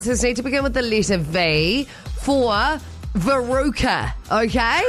Answers need to begin with the letter V for Veruca, okay?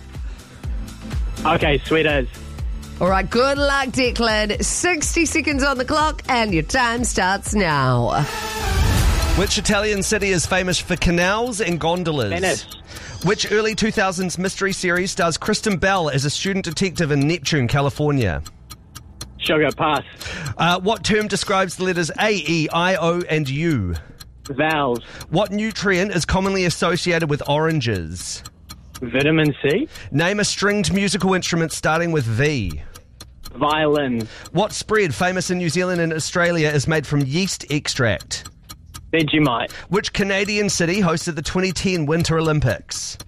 Okay, sweet as. All right, good luck, Declan. 60 seconds on the clock, and your time starts now. Which Italian city is famous for canals and gondolas? Venice. Which early 2000s mystery series stars Kristen Bell as a student detective in Neptune, California? Sugar, pass. What term describes the letters A, E, I, O, and U? Vowels. What nutrient is commonly associated with oranges? Vitamin C. Name a stringed musical instrument starting with V. Violin. What spread, famous in New Zealand and Australia, is made from yeast extract? Vegemite. Which Canadian city hosted the 2010 Winter Olympics?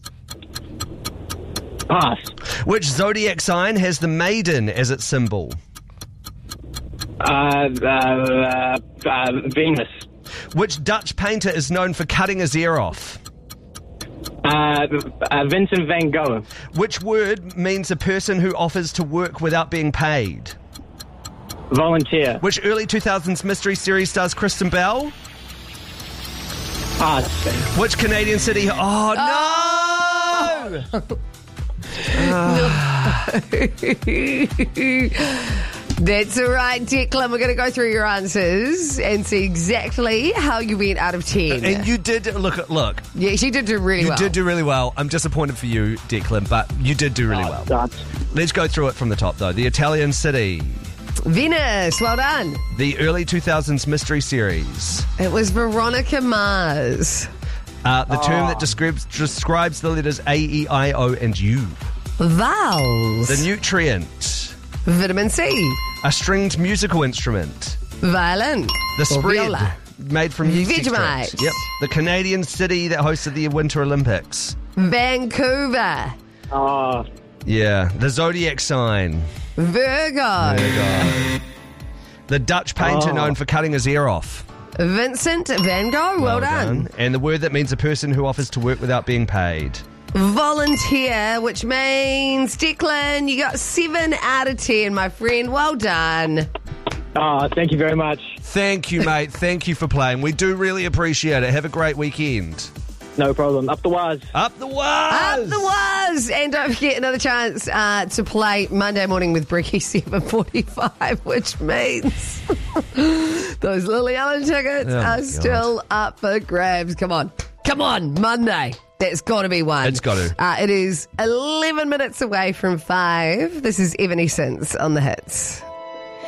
Pass. Which zodiac sign has the maiden as its symbol? Venus. Which Dutch painter is known for cutting his ear off? Vincent van Gogh. Which word means a person who offers to work without being paid? Volunteer. Which early 2000s mystery series stars Kristen Bell? Pass. Which Canadian city... Oh, no! That's all right, Declan. We're going to go through your answers and see exactly how you went out of 10. And you did... Look. Yeah, she did do really well. You did do really well. I'm disappointed for you, Declan, but you did do really well. Nuts. Let's go through it from the top, though. The Italian city. Venus, well done. The early 2000s mystery series. It was Veronica Mars. The term that describes the letters A, E, I, O, and U. Vowels. The nutrient. Vitamin C. A stringed musical instrument. Violin. The Or spread viola. made from yeast Vegemite. extract. Yep. The Canadian city that hosted the Winter Olympics. Vancouver. Oh, Yeah. The zodiac sign. Virgo. The Dutch painter known for cutting his ear off. Vincent van Gogh. Well done. And the word that means a person who offers to work without being paid. Volunteer, which means, Declan, you got 7 out of 10, my friend. Well done. thank you very much. Thank you, mate. Thank you for playing. We do really appreciate it. Have a great weekend. No problem. Up the waz. Up the was! Up the was! And don't forget another chance to play Monday morning with Bricky 7:45, which means those Lily Allen tickets are still up for grabs. Come on, Monday. That's got to be one. It's got to. It is 11 minutes away from 5. This is Evanescence on the Hits.